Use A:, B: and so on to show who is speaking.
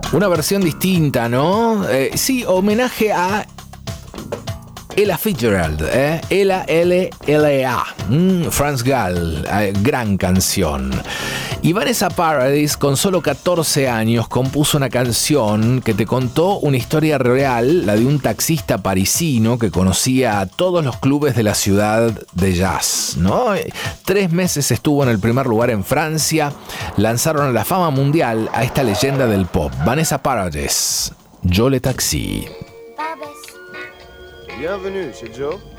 A: Una versión distinta, ¿no? Sí, homenaje a Ella Fitzgerald, Ella L-L-A, Franz Gall, gran canción. Y Vanessa Paradis, con solo 14 años, compuso una canción que te contó una historia real, la de un taxista parisino que conocía a todos los clubes de la ciudad de jazz, ¿no? 3 meses estuvo en el primer lugar en Francia, lanzaron a la fama mundial a esta leyenda del pop, Vanessa Paradis, Yo le taxi.
B: Bienvenue chez Joe.